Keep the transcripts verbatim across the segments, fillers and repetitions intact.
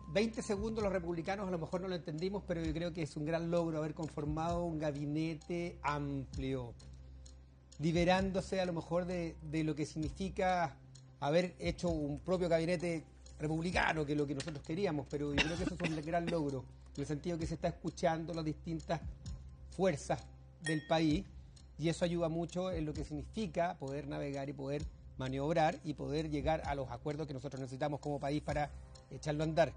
veinte segundos los republicanos a lo mejor no lo entendimos, pero yo creo que es un gran logro haber conformado un gabinete amplio, liberándose a lo mejor de, de lo que significa haber hecho un propio gabinete republicano, que es lo que nosotros queríamos, pero yo creo que eso es un gran logro, en el sentido que se está escuchando las distintas fuerzas del país, y eso ayuda mucho en lo que significa poder navegar y poder maniobrar y poder llegar a los acuerdos que nosotros necesitamos como país para echarlo a andar.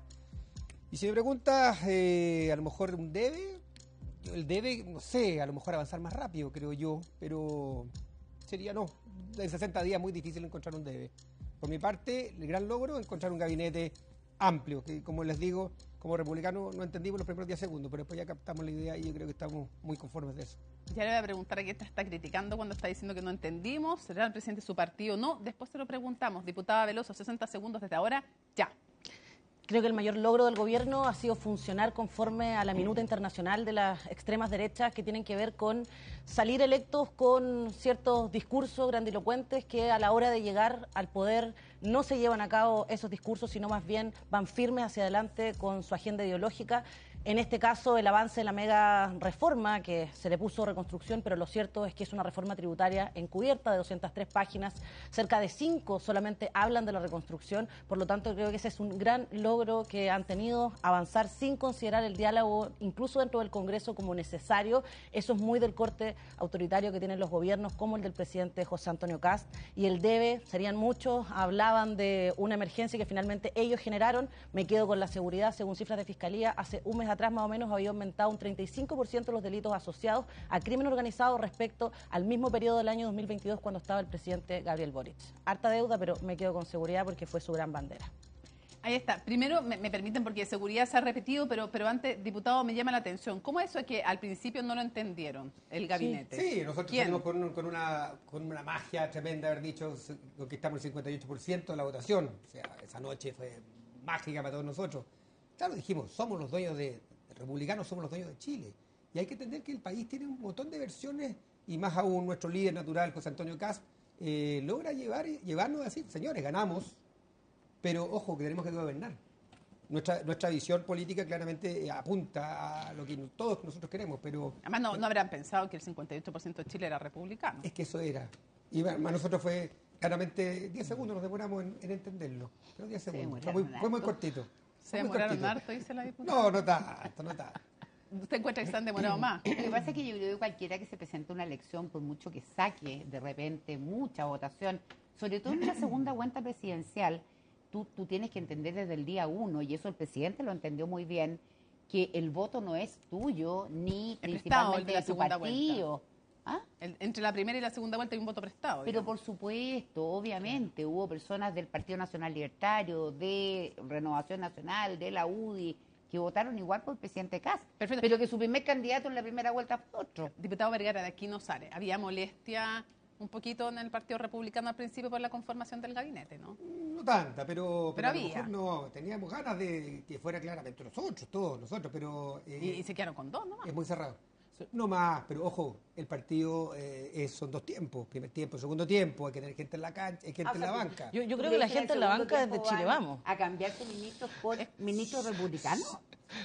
Y si me preguntas, eh, a lo mejor un debe, el debe, no sé, a lo mejor avanzar más rápido, creo yo, pero sería no, en sesenta días muy difícil encontrar un debe. Por mi parte, el gran logro es encontrar un gabinete amplio, que como les digo, como republicanos no entendimos los primeros diez segundos, pero después ya captamos la idea y yo creo que estamos muy conformes de eso. Ya le voy a preguntar a quién te está criticando cuando está diciendo que no entendimos, ¿será el presidente de su partido o no? Después se lo preguntamos. Diputada Veloso, sesenta segundos desde ahora, ya. Creo que el mayor logro del gobierno ha sido funcionar conforme a la minuta internacional de las extremas derechas, que tienen que ver con salir electos con ciertos discursos grandilocuentes que a la hora de llegar al poder no se llevan a cabo esos discursos, sino más bien van firmes hacia adelante con su agenda ideológica. En este caso, el avance de la mega reforma, que se le puso reconstrucción, pero lo cierto es que es una reforma tributaria encubierta de doscientas tres páginas, cerca de cinco solamente hablan de la reconstrucción, por lo tanto creo que ese es un gran logro que han tenido, avanzar sin considerar el diálogo, incluso dentro del Congreso, como necesario. Eso es muy del corte autoritario que tienen los gobiernos, como el del presidente José Antonio Kast, y el debe, serían muchos, hablaban de una emergencia que finalmente ellos generaron. Me quedo con la seguridad, según cifras de Fiscalía, hace un mes atrás más o menos había aumentado un treinta y cinco por ciento los delitos asociados a crimen organizado respecto al mismo periodo del año dos mil veintidós cuando estaba el presidente Gabriel Boric. Harta deuda, pero me quedo con seguridad porque fue su gran bandera. Ahí está. Primero, me, me permiten, porque seguridad se ha repetido, pero, pero antes, diputado, me llama la atención. ¿Cómo eso es que al principio no lo entendieron el gabinete? Sí, sí, nosotros ¿Quién? salimos con, con, una, con una magia tremenda, haber dicho, conquistamos el cincuenta y ocho por ciento de la votación. O sea, esa noche fue mágica para todos nosotros. Claro, dijimos, somos los dueños de, de republicanos, somos los dueños de Chile. Y hay que entender que el país tiene un montón de versiones, y más aún nuestro líder natural, José Antonio Kast, eh, logra llevar, llevarnos a decir, señores, ganamos, pero ojo, que tenemos que gobernar. Nuestra, nuestra visión política claramente apunta a lo que todos nosotros queremos, pero... Además, no, no habrán pensado que el cincuenta y ocho por ciento de Chile era republicano. Es que eso era. Y para nosotros fue, claramente, diez segundos nos demoramos en, en entenderlo. Pero diez segundos. Fue muy, fue muy cortito. ¿Se demoraron harto, dice la diputada? No, no tanto, no tanto. ¿Usted encuentra que se han demorado más? Lo que pasa es que yo creo que cualquiera que se presente a una elección, por mucho que saque de repente mucha votación, sobre todo en una segunda vuelta presidencial, tú, tú tienes que entender desde el día uno, y eso el presidente lo entendió muy bien, que el voto no es tuyo, ni El principalmente de la de tu segunda partido. vuelta. ¿Ah? El, entre la primera y la segunda vuelta hay un voto prestado. Pero digamos. por supuesto, obviamente, hubo personas del Partido Nacional Libertario, de Renovación Nacional, de la U D I, que votaron igual por el presidente Kast, Perfecto. pero que su primer candidato en la primera vuelta fue otro. Diputado Vergara, de aquí no sale. Había molestia un poquito en el Partido Republicano al principio por la conformación del gabinete, ¿no? No tanta, pero, Pero pero a lo había. mejor no, teníamos ganas de que fuera claramente nosotros, todos nosotros, pero... eh, Y, y se quedaron con dos, ¿no? es muy cerrado. No más, pero ojo, el partido eh, es- son dos tiempos, primer tiempo, segundo tiempo, hay que tener gente en la cancha, hay gente en la banca. Yo, yo creo que la gente en la banca es de Chile Vamos. ¿A cambiar sus ministros por ministros republicanos?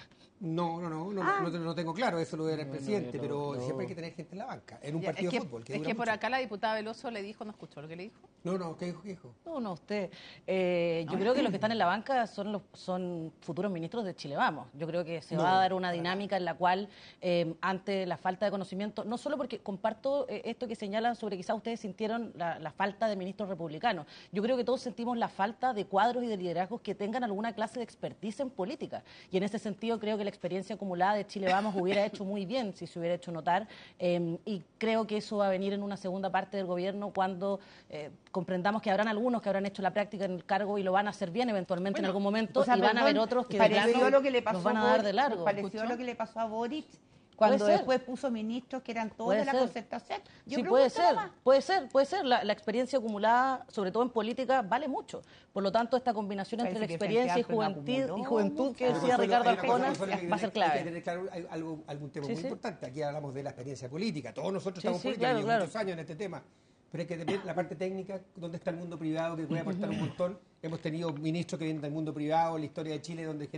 No, no, no, no, Ah. no, no tengo claro, eso lo del No, presidente, no, pero no. siempre hay que tener gente en la banca, en un Ya, partido es que, de fútbol. Que es dura que por mucho. acá la diputada Veloso le dijo, ¿no escuchó lo que le dijo? No, no, ¿qué dijo? ¿Qué dijo? No, no, usted. Eh, yo No. creo que los que están en la banca son los son futuros ministros de Chile Vamos. Yo creo que se No, va a dar una para dinámica en la cual, eh, ante la falta de conocimiento, no solo porque comparto eh, esto que señalan sobre quizás ustedes sintieron la, la falta de ministros republicanos. Yo creo que todos sentimos la falta de cuadros y de liderazgos que tengan alguna clase de expertise en política. Y en ese sentido creo que la experiencia acumulada de Chile Vamos hubiera hecho muy bien si se hubiera hecho notar. Eh, y creo que eso va a venir en una segunda parte del gobierno cuando eh, comprendamos que habrán algunos que habrán hecho la práctica en el cargo y lo van a hacer bien eventualmente en algún momento, O sea, y van a haber perdón, otros que de pareció plano lo que le pasó nos van a a dar Boric, de largo. pareció ¿Escuchó? lo que le pasó a Boric cuando ser. después puso ministros que eran todos Puede de la ser. concertación. Yo Sí, pregunto puede ser, nomás. puede ser, puede ser. La, la experiencia acumulada, sobre todo en política, vale mucho. Por lo tanto, esta combinación Parece entre la que experiencia y Frente Amplio no juventud, acumuló y juventud que mucho. decía Pero Ricardo hay una cosa, Arjona Consuelo, que va a ser Hay que clave. tener claro hay algo, algún tema Sí, muy sí. importante. Aquí hablamos de la experiencia política. Todos nosotros Sí, estamos sí, políticos, claro, llevo claro. muchos años en este tema. Pero hay que ver la parte técnica, dónde está el mundo privado, que puede aportar un montón. Hemos tenido ministros que vienen del mundo privado, la historia de Chile, donde